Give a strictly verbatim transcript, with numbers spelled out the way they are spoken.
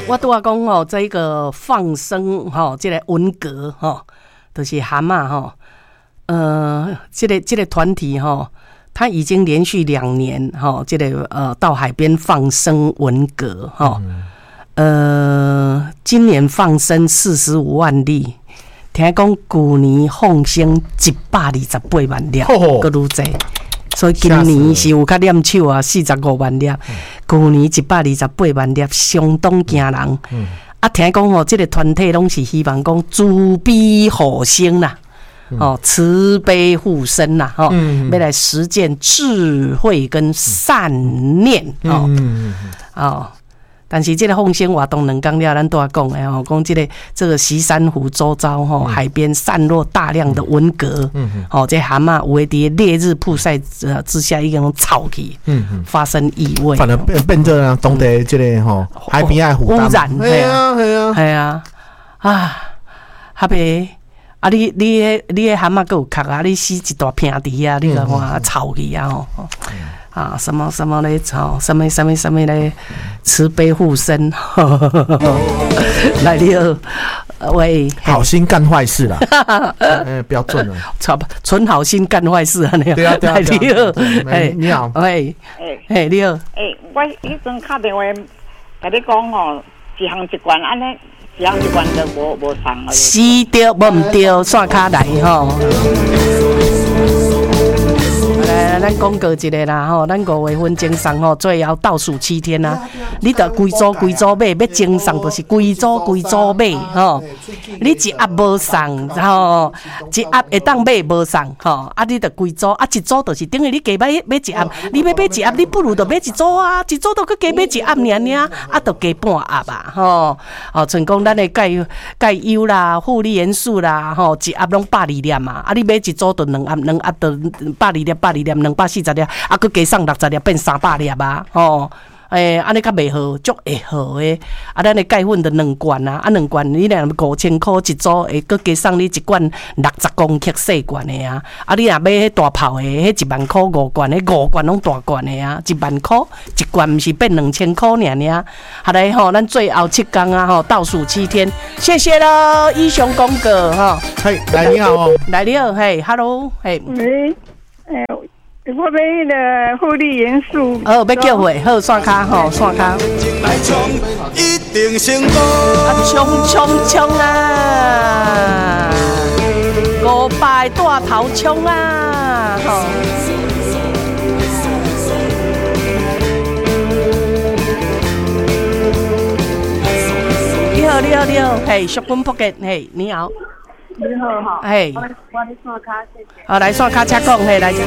我拄仔讲吼，这个放生吼，这个文革吼，就是蛤蟆吼，呃，这个这个团体吼，他已经连续两年吼，这个呃到海边放生文革吼，呃，今年放生四十五万粒，听讲去年放生一百二十八万粒，搁愈济。所以今年是有较念手啊，四十五万粒，去年一百二十八万粒，相当惊人。嗯、啊，听讲吼，这个团体拢是希望讲慈悲护生啦，嗯、哦，慈悲护生啦，哦，嗯、要来实践智慧跟善念，嗯、哦，嗯、哦。但是这个放生活动两天了，咱都要讲的吼，讲这个这个西珊瑚周遭吼、嗯、海边散落大量的文革，嗯嗯，哦，这蛤蟆有的伫烈日曝晒之下已经臭去，嗯嗯，发生异味， 反而变变做啊当地这个吼、嗯、海边的污染， 系啊系啊系啊啊，哈白啊你你迄你迄蛤蟆佫有壳啊，你死一大片伫遐，你个看臭去啊吼。啊，什么什么嘞？操，什么什么什么嘞？慈悲护生，来了，喂， 好心干坏事啦！哎，不要准了， 纯好心干坏事啊！ 对啊，对啊， 对啊， 哎，你好， 喂，哎，你好， 哎，我迄阵打电话甲你讲吼，一项一关安尼，一项一关都无无送啊。 是对，无唔对，刷卡来吼。来，咱讲过一个啦吼，咱五月份精送吼，最后倒数七天啊！你得规组规组买，要精送就是规组规组买吼。你一盒无送，吼，一盒会当买无送吼，啊，你得规组啊，一组就是等于你加买买一盒，你要买一盒，你不如就买一组啊，一组都去加买一盒尔尔，啊，就加半盒啊，吼，哦，像讲咱的钙钙优啦、负离元素啦，吼，一盒拢百二粒嘛，啊，你买一组就两盒，两盒就百二粒，百二粒两百四十粒，啊，佮加送六十粒，变三百粒啊，吼。诶，安尼较袂好，足会好诶。啊，咱的钙粉就两罐啊，啊两罐你若五千箍一组，会佮加送你一罐六十公克细罐的啊。啊，你若买迄大泡的，迄一万箍五罐，迄五罐拢大罐的啊，一万箍一罐，毋是变两千箍尔尔。好来吼，咱最后七天啊，吼，倒数七天，谢谢咯，以上广告吼。 嘿，来你好哦， 来你好，嘿 ，hello， 嘿。 喂，诶。我买迄个负离元素， 好，要叫会，好，刷卡吼，刷卡。来冲，一定成功！啊，冲冲冲啊！五百大头冲啊！吼。你好，你好，你好，嘿，小滚扑克，嘿，你好。 你好哈。 嘿。 我我来刷卡，谢谢。 好，来刷卡，请讲，嘿，来。